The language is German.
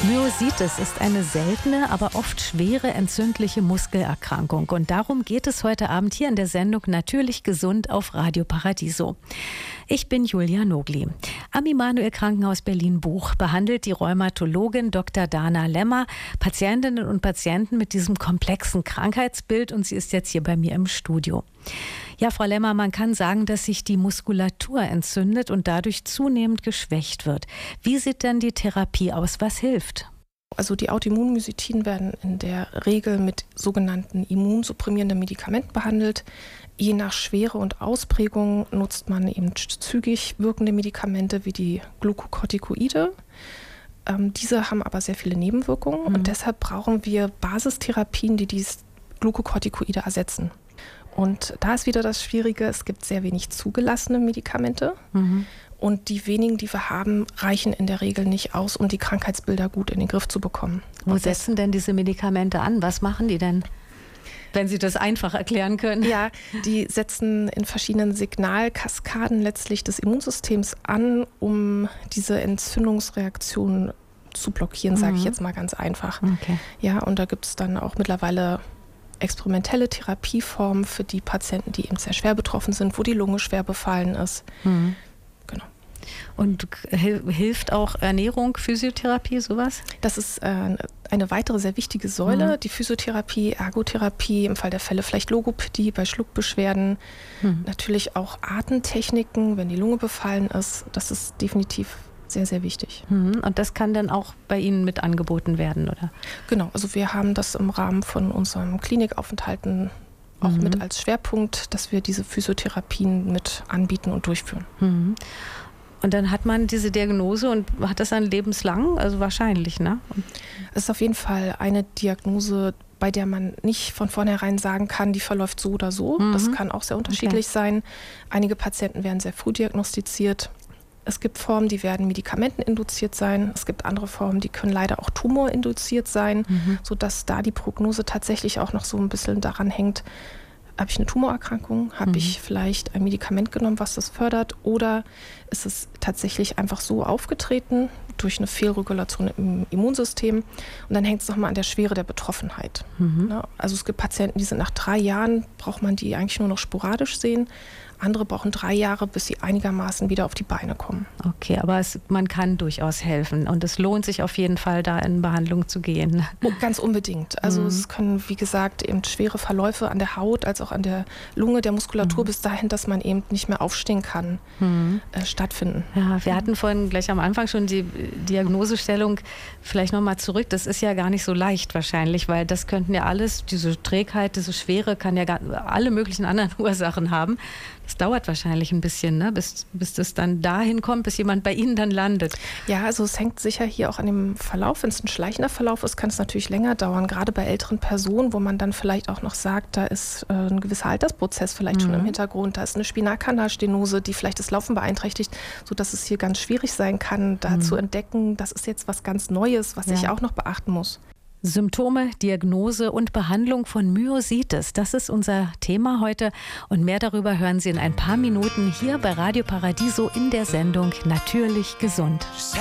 Myositis ist eine seltene, aber oft schwere entzündliche Muskelerkrankung. Und darum geht es heute Abend hier in der Sendung Natürlich gesund auf Radio Paradiso. Ich bin Julia Nogli. Am Immanuel Krankenhaus Berlin-Buch behandelt die Rheumatologin Dr. Dana Lemmer Patientinnen und Patienten mit diesem komplexen Krankheitsbild und sie ist jetzt hier bei mir im Studio. Ja, Frau Lemmer, man kann sagen, dass sich die Muskulatur entzündet und dadurch zunehmend geschwächt wird. Wie sieht denn die Therapie aus? Was hilft? Also die Autoimmunmyositiden werden in der Regel mit sogenannten immunsupprimierenden Medikamenten behandelt. Je nach Schwere und Ausprägung nutzt man eben zügig wirkende Medikamente wie die Glukokortikoide. Diese haben aber sehr viele Nebenwirkungen und deshalb brauchen wir Basistherapien, die diese Glukokortikoide ersetzen. Und da ist wieder das Schwierige, es gibt sehr wenig zugelassene Medikamente und die wenigen, die wir haben, reichen in der Regel nicht aus, um die Krankheitsbilder gut in den Griff zu bekommen. Wo setzen denn diese Medikamente an? Was machen die denn? Wenn Sie das einfach erklären können. Ja, die setzen in verschiedenen Signalkaskaden letztlich des Immunsystems an, um diese Entzündungsreaktion zu blockieren, sage ich jetzt mal ganz einfach. Okay. Ja, und da gibt es dann auch mittlerweile experimentelle Therapieformen für die Patienten, die eben sehr schwer betroffen sind, wo die Lunge schwer befallen ist. Genau. Und hilft auch Ernährung, Physiotherapie, sowas? Das ist eine weitere sehr wichtige Säule, die Physiotherapie, Ergotherapie, im Fall der Fälle vielleicht Logopädie bei Schluckbeschwerden, natürlich auch Atemtechniken, wenn die Lunge befallen ist. Das ist definitiv sehr, sehr wichtig. Und das kann dann auch bei Ihnen mit angeboten werden, oder? Genau, also wir haben das im Rahmen von unserem Klinikaufenthalten auch mit als Schwerpunkt, dass wir diese Physiotherapien mit anbieten und durchführen. Und dann hat man diese Diagnose und hat das dann lebenslang? Also wahrscheinlich, ne? Es ist auf jeden Fall eine Diagnose, bei der man nicht von vornherein sagen kann, die verläuft so oder so. Das kann auch sehr unterschiedlich sein. Einige Patienten werden sehr früh diagnostiziert. Es gibt Formen, die werden medikamenteninduziert sein. Es gibt andere Formen, die können leider auch tumorinduziert sein, sodass da die Prognose tatsächlich auch noch so ein bisschen daran hängt, habe ich eine Tumorerkrankung, habe ich vielleicht ein Medikament genommen, was das fördert, oder ist es tatsächlich einfach so aufgetreten durch eine Fehlregulation im Immunsystem und dann hängt es nochmal an der Schwere der Betroffenheit. Also es gibt Patienten, die sind nach 3 Jahren, braucht man die eigentlich nur noch sporadisch sehen. Andere brauchen 3 Jahre, bis sie einigermaßen wieder auf die Beine kommen. Okay, aber man kann durchaus helfen und es lohnt sich auf jeden Fall, da in Behandlung zu gehen. Oh, ganz unbedingt. Also es können, wie gesagt, eben schwere Verläufe an der Haut, als auch an der Lunge, der Muskulatur bis dahin, dass man eben nicht mehr aufstehen kann, stattfinden. Ja, wir hatten vorhin gleich am Anfang schon die Diagnosestellung, vielleicht nochmal zurück. Das ist ja gar nicht so leicht wahrscheinlich, weil das könnten ja alles, diese Trägheit, diese Schwere kann ja alle möglichen anderen Ursachen haben. Das dauert wahrscheinlich ein bisschen, ne? bis das dann dahin kommt, bis jemand bei Ihnen dann landet. Ja, also es hängt sicher hier auch an dem Verlauf. Wenn es ein schleichender Verlauf ist, kann es natürlich länger dauern, gerade bei älteren Personen, wo man dann vielleicht auch noch sagt, da ist ein gewisser Altersprozess vielleicht schon im Hintergrund, da ist eine Spinalkanalstenose, die vielleicht das Laufen beeinträchtigt, sodass es hier ganz schwierig sein kann, da zu entdecken, das ist jetzt was ganz Neues, was ich auch noch beachten muss. Symptome, Diagnose und Behandlung von Myositis, das ist unser Thema heute und mehr darüber hören Sie in ein paar Minuten hier bei Radio Paradiso in der Sendung Natürlich gesund.